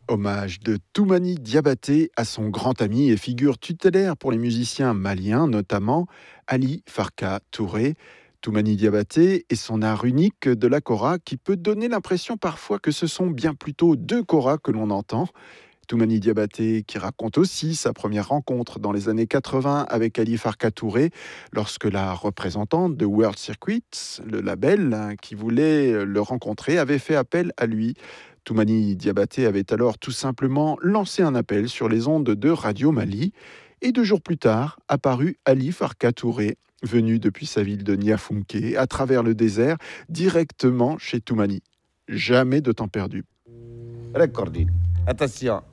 Hommage de Toumani Diabaté à son grand ami et figure tutélaire pour les musiciens maliens, notamment Ali Farka Touré. Toumani Diabaté et son art unique de la kora qui peut donner l'impression parfois que ce sont bien plutôt deux koras que l'on entend. Toumani Diabaté qui raconte aussi sa première rencontre dans les années 80 avec Ali Farka Touré lorsque la représentante de World Circuit, le label qui voulait le rencontrer, avait fait appel à lui. Toumani Diabaté avait alors tout simplement lancé un appel sur les ondes de Radio Mali et 2 jours plus tard apparut Ali Farka Touré, venu depuis sa ville de Niafunké à travers le désert directement chez Toumani. Jamais de temps perdu. Recording. Attention.